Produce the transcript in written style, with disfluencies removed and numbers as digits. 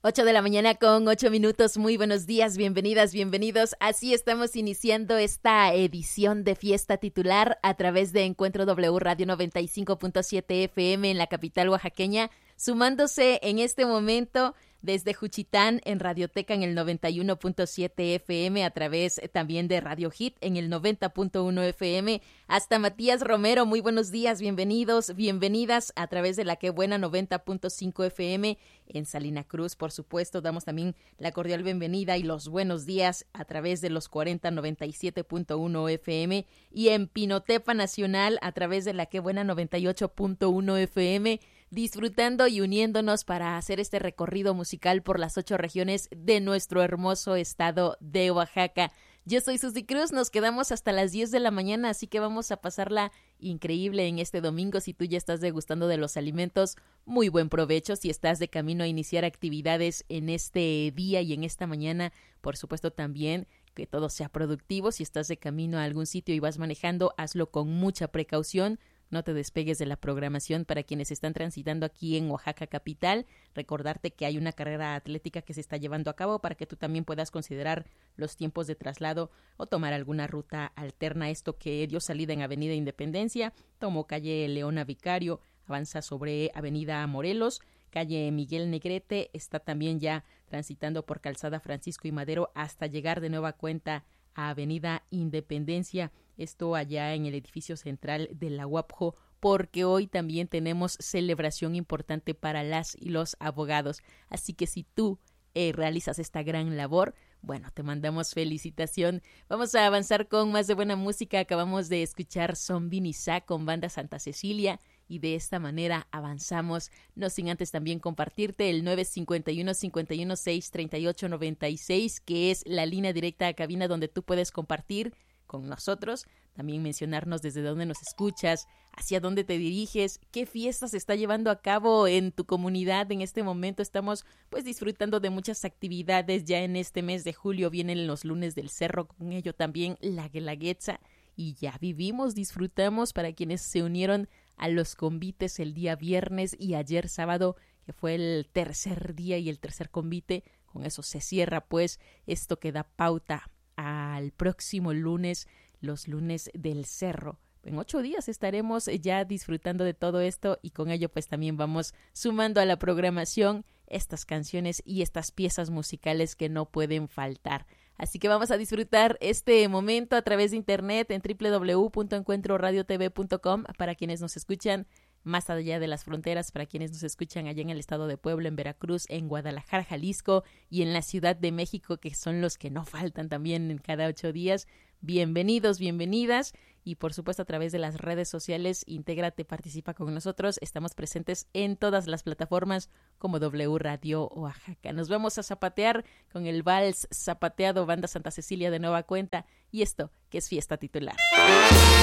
8 de la mañana con 8 minutos. Muy buenos días, bienvenidas, bienvenidos. Así estamos iniciando esta edición de Fiesta Titular a través de Encuentro W Radio 95.7 FM en la capital oaxaqueña, sumándose en este momento desde Juchitán en Radioteca en el 91.7 FM, a través también de Radio Hit en el 90.1 FM, hasta Matías Romero. Muy buenos días, bienvenidos, bienvenidas a través de la que buena 90.5 FM en Salina Cruz. Por supuesto, damos también la cordial bienvenida y los buenos días a través de los 4097.1 FM y en Pinotepa Nacional a través de la que buena 98.1 FM, disfrutando y uniéndonos para hacer este recorrido musical por las 8 regiones de nuestro hermoso estado de Oaxaca. Yo soy Susy Cruz, nos quedamos hasta las 10 de la mañana, así que vamos a pasarla increíble en este domingo. Si tú ya estás degustando de los alimentos, muy buen provecho. Si estás de camino a iniciar actividades en este día y en esta mañana, por supuesto también que todo sea productivo. Si estás de camino a algún sitio y vas manejando, hazlo con mucha precaución. No te despegues de la programación. Para quienes están transitando aquí en Oaxaca capital, recordarte que hay una carrera atlética que se está llevando a cabo para que tú también puedas considerar los tiempos de traslado o tomar alguna ruta alterna. Esto que dio salida en Avenida Independencia, tomó calle Leona Vicario, avanza sobre Avenida Morelos, calle Miguel Negrete, está también ya transitando por Calzada Francisco y Madero hasta llegar de nueva cuenta a Avenida Independencia, esto allá en el edificio central de la UAPJO, porque hoy también tenemos celebración importante para las y los abogados. Así que si tú realizas esta gran labor, bueno, te mandamos felicitación. Vamos a avanzar con más de buena música. Acabamos de escuchar Zombie Nizá con Banda Santa Cecilia. Y de esta manera avanzamos, no sin antes también compartirte el 951-516-3896, que es la línea directa a cabina donde tú puedes compartir con nosotros, también mencionarnos desde dónde nos escuchas, hacia dónde te diriges, qué fiestas se está llevando a cabo en tu comunidad. En este momento estamos pues disfrutando de muchas actividades. Ya en este mes de julio vienen los lunes del cerro, con ello también la Guelaguetza, y ya vivimos, disfrutamos para quienes se unieron a los convites el día viernes y ayer sábado, que fue el tercer día y el tercer convite. Con eso se cierra pues esto que da pauta al próximo lunes, los lunes del cerro. En 8 días estaremos ya disfrutando de todo esto y con ello pues también vamos sumando a la programación estas canciones y estas piezas musicales que no pueden faltar. Así que vamos a disfrutar este momento a través de internet en www.encuentroradiotv.com para quienes nos escuchan más allá de las fronteras, para quienes nos escuchan allá en el estado de Puebla, en Veracruz, en Guadalajara, Jalisco y en la Ciudad de México, que son los que no faltan también en cada 8 días. Bienvenidos, bienvenidas. Y por supuesto a través de las redes sociales, intégrate, participa con nosotros. Estamos presentes en todas las plataformas como W Radio Oaxaca. Nos vamos a zapatear con el vals zapateado Banda Santa Cecilia de nueva cuenta y esto que es Fiesta Titular.